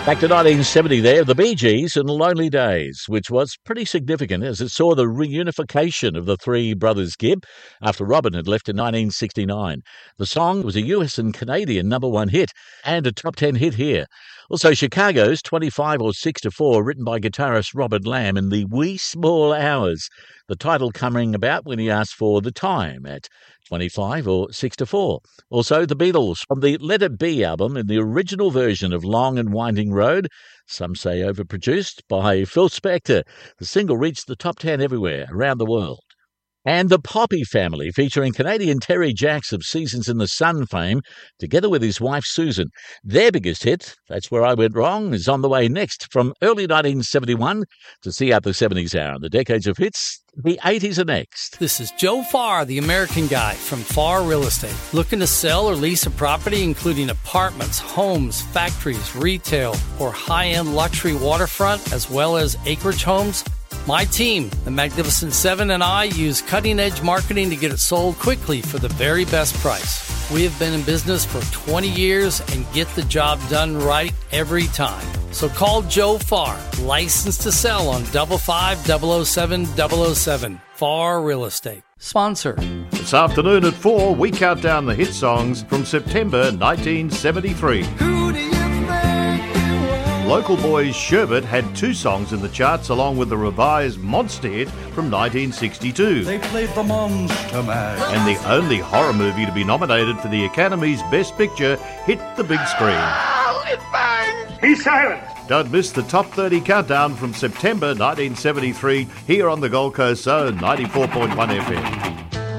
Back to 1970 there, the Bee Gees and Lonely Days, which was pretty significant as it saw the reunification of the three brothers Gibb after Robin had left in 1969. The song was a US and Canadian number one hit and a top 10 hit here. Also, Chicago's 25 or 6 to 4, written by guitarist Robert Lamb in the Wee Small Hours, the title coming about when he asked for the time at 25 or 6 to 4. Also, the Beatles from the Let It Be album in the original version of Long and Winding Road, some say overproduced, by Phil Spector. The single reached the top 10 everywhere around the world. And the Poppy Family, featuring Canadian Terry Jacks of Seasons in the Sun fame, together with his wife Susan. Their biggest hit, That's Where I Went Wrong, is on the way next from early 1971 to see out the 70s hour. The decades of hits, the 80s are next. This is Joe Farr, the American Guy from Farr Real Estate. Looking to sell or lease a property including apartments, homes, factories, retail, or high-end luxury waterfront, as well as acreage homes? My team, the Magnificent Seven, and I use cutting-edge marketing to get it sold quickly for the very best price. We have been in business for 20 years and get the job done right every time. So call Joe Farr, licensed to sell on 55007-007. Farr Real Estate. Sponsor. This afternoon at 4, we count down the hit songs from September 1973. Who do you think you are? Local boys Sherbet had 2 songs in the charts along with the revised Monster hit from 1962. They played the Monster Man. And the only horror movie to be nominated for the Academy's Best Picture hit the big screen. Oh, it burns! Be silent! Don't miss the Top 30 countdown from September 1973 here on the Gold Coast Zone 94.1 FM.